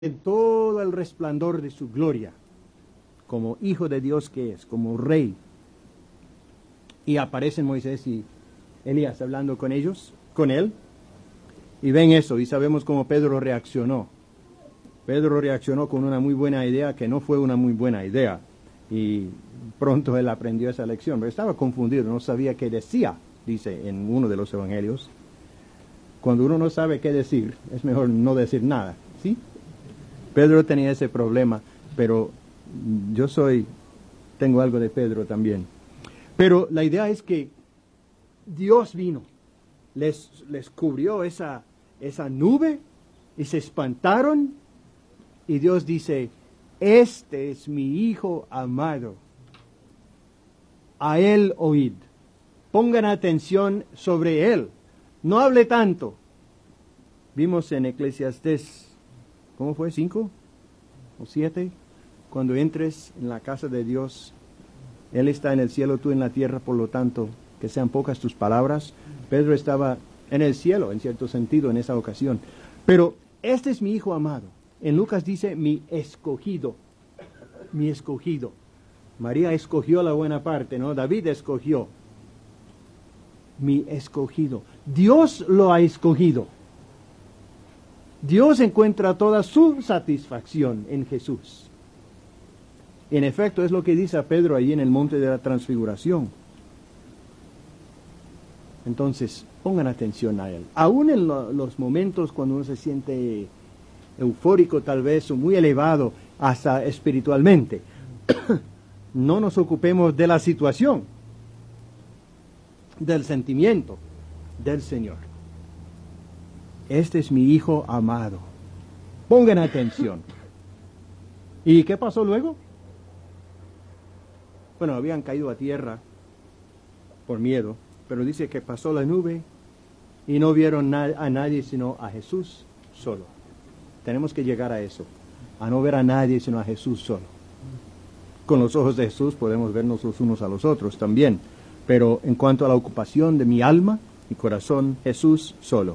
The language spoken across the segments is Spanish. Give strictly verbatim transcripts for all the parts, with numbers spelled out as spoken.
en todo el resplandor de su gloria, como hijo de Dios que es, como rey. Y aparecen Moisés y Elías hablando con ellos, con él, y ven eso, y sabemos cómo Pedro reaccionó. Pedro reaccionó con una muy buena idea que no fue una muy buena idea, y pronto él aprendió esa lección, pero estaba confundido, no sabía qué decía, dice en uno de los evangelios. Cuando uno no sabe qué decir, es mejor no decir nada, ¿sí? Pedro tenía ese problema, pero yo soy, tengo algo de Pedro también. Pero la idea es que Dios vino, les, les cubrió esa, esa nube y se espantaron, y Dios dice: este es mi Hijo amado, a él oíd. Pongan atención sobre él, no hable tanto. Vimos en Eclesiastés, ¿cómo fue? ¿Cinco o siete? Cuando entres en la casa de Dios, Él está en el cielo, tú en la tierra, por lo tanto, que sean pocas tus palabras. Pedro estaba en el cielo, en cierto sentido, en esa ocasión. Pero este es mi Hijo amado. En Lucas dice, mi escogido, mi escogido. María escogió la buena parte, ¿no? David escogió. Mi escogido. Dios lo ha escogido. Dios encuentra toda su satisfacción en Jesús. En efecto, es lo que dice a Pedro allí en el monte de la transfiguración. Entonces, pongan atención a él. Aún en lo, los momentos cuando uno se siente eufórico tal vez, o muy elevado hasta espiritualmente, no nos ocupemos de la situación, del sentimiento del Señor. Este es mi Hijo amado. Pongan atención. ¿Y qué pasó luego? Bueno, habían caído a tierra por miedo, pero dice que pasó la nube y no vieron na- a nadie sino a Jesús solo. Tenemos que llegar a eso, a no ver a nadie sino a Jesús solo. Con los ojos de Jesús podemos vernos los unos a los otros también, pero en cuanto a la ocupación de mi alma, mi corazón, Jesús solo.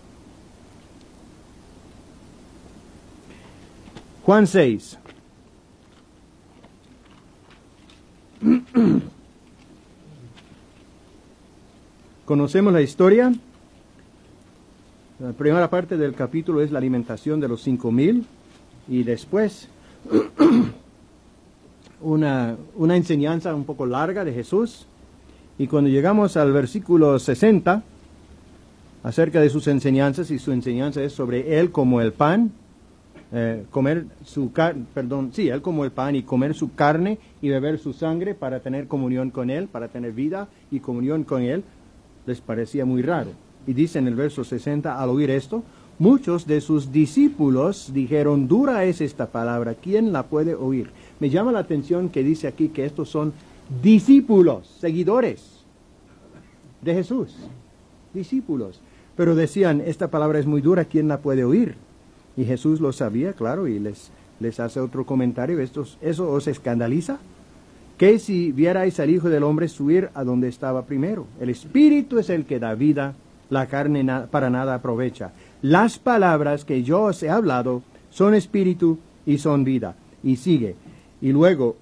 Juan seis. Conocemos la historia. La primera parte del capítulo es la alimentación de los cinco mil, y después una, una enseñanza un poco larga de Jesús. Y cuando llegamos al versículo sesenta, acerca de sus enseñanzas, y su enseñanza es sobre Él como el pan, eh, comer su carne, perdón, sí, Él como el pan, y comer su carne y beber su sangre para tener comunión con Él, para tener vida y comunión con Él, les parecía muy raro. Y dice en el verso sesenta, al oír esto, muchos de sus discípulos dijeron, dura es esta palabra, ¿quién la puede oír? Me llama la atención que dice aquí que estos son discípulos, seguidores de Jesús, discípulos. Pero decían, esta palabra es muy dura, ¿quién la puede oír? Y Jesús lo sabía, claro, y les, les hace otro comentario. Estos, ¿eso os escandaliza? Que si vierais al Hijo del Hombre subir a donde estaba primero. El Espíritu es el que da vida, la carne na- para nada aprovecha. Las palabras que yo os he hablado son Espíritu y son vida. Y sigue. Y luego,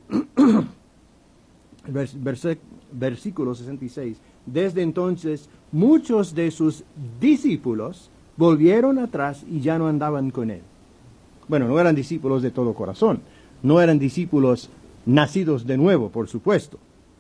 vers, vers, versículo sesenta y seis. Desde entonces, muchos de sus discípulos volvieron atrás y ya no andaban con él. Bueno, no eran discípulos de todo corazón. No eran discípulos nacidos de nuevo, por supuesto.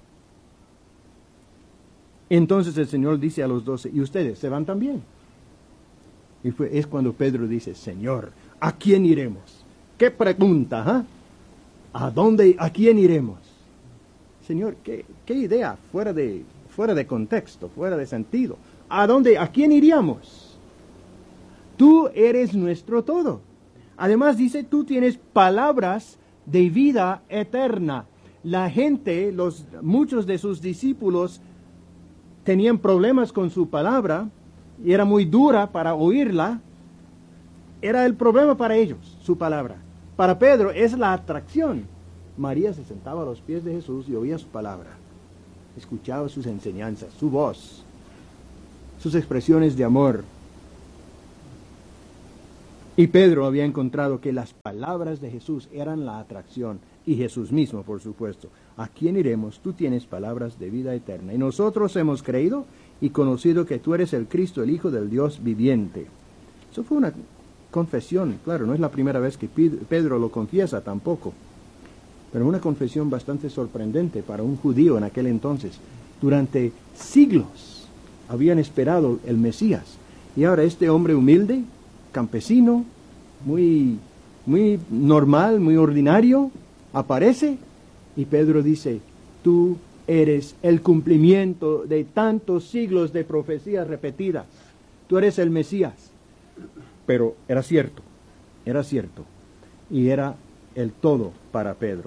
Entonces el Señor dice a los doce, ¿y ustedes se van también? Y fue, es cuando Pedro dice, Señor, ¿a quién iremos? ¿Qué pregunta? ¿eh? ¿A dónde, a quién iremos? Señor, ¿qué, qué idea? Fuera de, fuera de contexto, fuera de sentido. ¿A dónde, a quién iríamos? Tú eres nuestro todo. Además dice, tú tienes palabras de vida eterna. La gente, los, muchos de sus discípulos tenían problemas con su palabra, y era muy dura para oírla. Era el problema para ellos, su palabra. Para Pedro es la atracción. María se sentaba a los pies de Jesús y oía su palabra. Escuchaba sus enseñanzas, su voz, sus expresiones de amor. Y Pedro había encontrado que las palabras de Jesús eran la atracción, y Jesús mismo, por supuesto. ¿A quién iremos? Tú tienes palabras de vida eterna. Y nosotros hemos creído y conocido que tú eres el Cristo, el Hijo del Dios viviente. Eso fue una confesión, claro, no es la primera vez que Pedro lo confiesa tampoco, pero una confesión bastante sorprendente para un judío en aquel entonces. Durante siglos habían esperado el Mesías, y ahora este hombre humilde, campesino, muy, muy normal, muy ordinario, aparece, y Pedro dice, tú eres el cumplimiento de tantos siglos de profecías repetidas, tú eres el Mesías. Pero era cierto, era cierto, y era el todo para Pedro.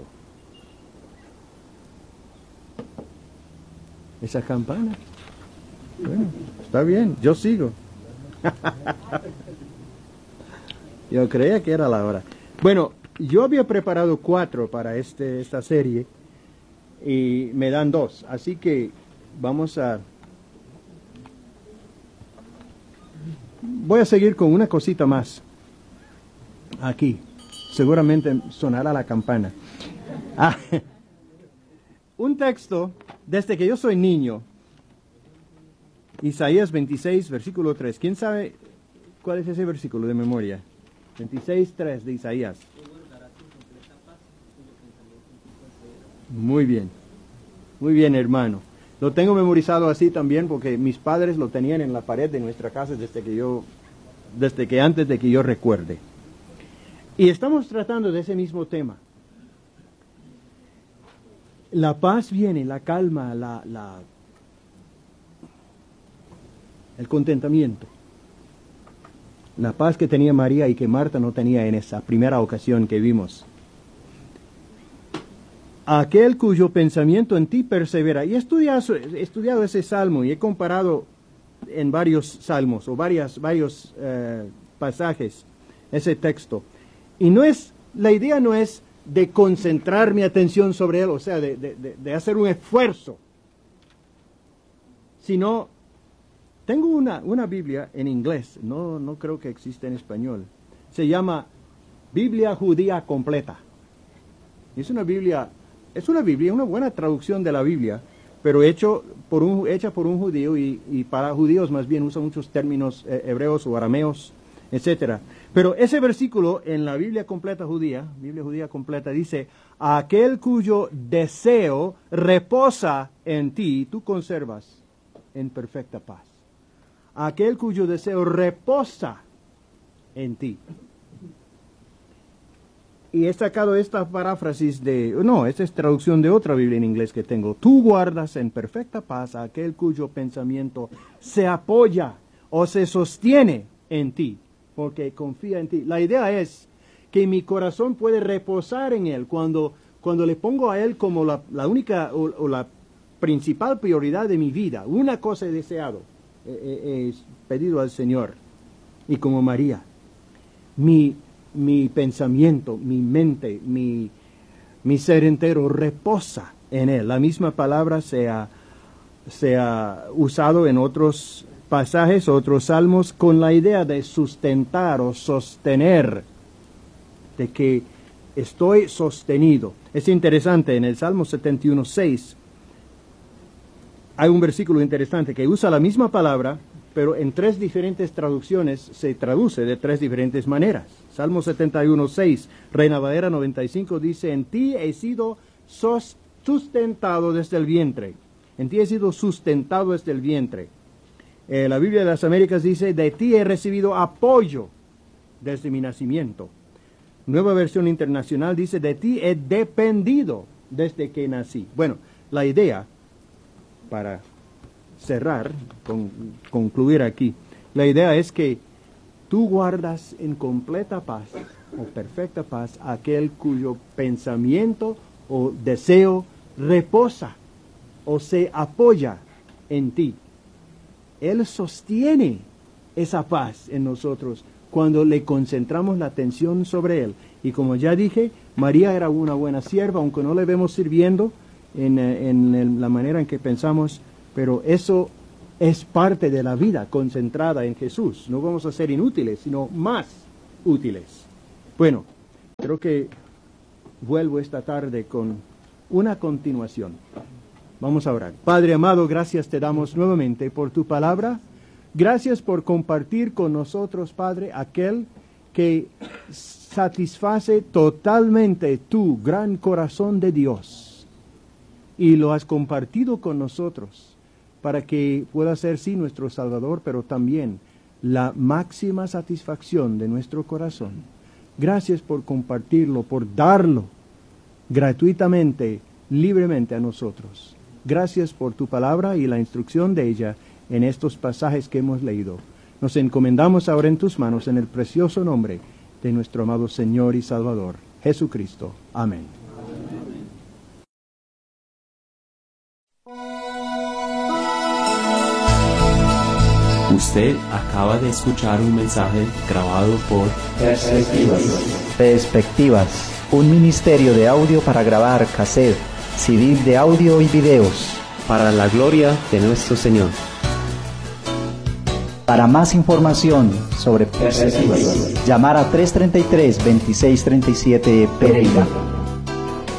Esa campana, bueno, está bien, yo sigo. Yo creía que era la hora. Bueno, yo había preparado cuatro para este, esta serie y me dan dos, así que vamos a... Voy a seguir con una cosita más. Aquí, seguramente sonará la campana. Ah, un texto, desde que yo soy niño, Isaías veintiséis, versículo tres. ¿Quién sabe cuál es ese versículo de memoria? veintiséis, tres de Isaías. Muy bien, muy bien, hermano. Lo tengo memorizado así también porque mis padres lo tenían en la pared de nuestra casa desde que yo, desde que antes de que yo recuerde. Y estamos tratando de ese mismo tema. La paz viene, la calma, la, la, el contentamiento. La paz que tenía María y que Marta no tenía en esa primera ocasión que vimos. Aquel cuyo pensamiento en ti persevera. Y he estudiado, he estudiado ese salmo y he comparado en varios salmos o varias, varios eh, pasajes ese texto. Y no es, la idea no es de concentrar mi atención sobre él, o sea, de, de, de hacer un esfuerzo, sino, tengo una, una Biblia en inglés, no, no creo que exista en español, se llama Biblia Judía Completa. Es una Biblia, es una Biblia, una buena traducción de la Biblia, pero hecho por un, hecha por un judío y, y para judíos más bien usa muchos términos eh, hebreos o arameos, etcétera. Pero ese versículo en la Biblia completa judía, Biblia judía completa, dice, aquel cuyo deseo reposa en ti, tú conservas en perfecta paz. Aquel cuyo deseo reposa en ti. Y he sacado esta paráfrasis de, no, esta es traducción de otra Biblia en inglés que tengo. Tú guardas en perfecta paz a aquel cuyo pensamiento se apoya o se sostiene en ti, porque confía en ti. La idea es que mi corazón puede reposar en él cuando, cuando le pongo a él como la, la única o, o la principal prioridad de mi vida. Una cosa he deseado, he, he, he pedido al Señor. Y como María, mi mi pensamiento, mi mente, mi, mi ser entero reposa en él. La misma palabra se ha, se ha usado en otros pasajes, otros salmos, con la idea de sustentar o sostener, de que estoy sostenido. Es interesante, en el Salmo setenta y uno, seis, hay un versículo interesante que usa la misma palabra, pero en tres diferentes traducciones se traduce de tres diferentes maneras. Salmo setenta y uno, seis, Reina Valera noventa y cinco dice, en ti he sido sustentado desde el vientre. En ti he sido sustentado desde el vientre. Eh, la Biblia de las Américas dice, de ti he recibido apoyo desde mi nacimiento. Nueva Versión Internacional dice, de ti he dependido desde que nací. Bueno, la idea, para cerrar, con, concluir aquí, la idea es que tú guardas en completa paz o perfecta paz aquel cuyo pensamiento o deseo reposa o se apoya en ti. Él sostiene esa paz en nosotros cuando le concentramos la atención sobre él. Y como ya dije, María era una buena sierva, aunque no le vemos sirviendo en, en, en la manera en que pensamos, pero eso es parte de la vida concentrada en Jesús. No vamos a ser inútiles, sino más útiles. Bueno, creo que vuelvo esta tarde con una continuación. Vamos a orar. Padre amado, gracias te damos nuevamente por tu palabra. Gracias por compartir con nosotros, Padre, aquel que satisface totalmente tu gran corazón de Dios. Y lo has compartido con nosotros para que pueda ser, sí, nuestro Salvador, pero también la máxima satisfacción de nuestro corazón. Gracias por compartirlo, por darlo gratuitamente, libremente a nosotros. Gracias por tu palabra y la instrucción de ella en estos pasajes que hemos leído. Nos encomendamos ahora en tus manos en el precioso nombre de nuestro amado Señor y Salvador, Jesucristo. Amén. Usted acaba de escuchar un mensaje grabado por Perspectivas. Perspectivas, un ministerio de audio para grabar cassette, C D de audio y videos. para la gloria de nuestro Señor. Para más información sobre Perspectivas, llamar a tres tres tres, dos seis tres siete Pereira.